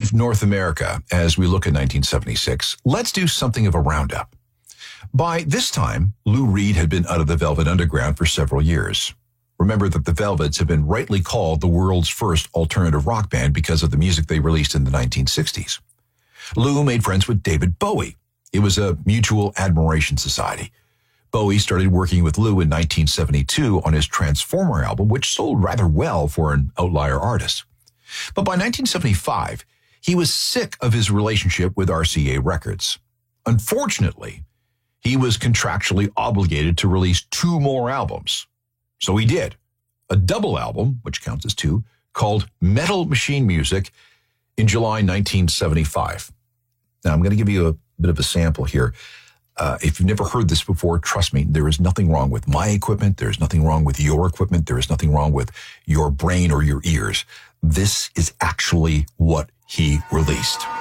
of North America as we look at 1976, let's do something of a roundup. By this time, Lou Reed had been out of the Velvet Underground for several years. Remember that the Velvets have been rightly called the world's first alternative rock band because of the music they released in the 1960s. Lou made friends with David Bowie. It was a mutual admiration society. Bowie started working with Lou in 1972 on his Transformer album, which sold rather well for an outlier artist. But by 1975, he was sick of his relationship with RCA Records. Unfortunately, he was contractually obligated to release 2 more albums. So he did. A double album, which counts as 2, called Metal Machine Music in July 1975. Now, I'm going to give you a bit of a sample here. If you've never heard this before, trust me, there is nothing wrong with my equipment. There is nothing wrong with your equipment. There is nothing wrong with your brain or your ears. This is actually what he released.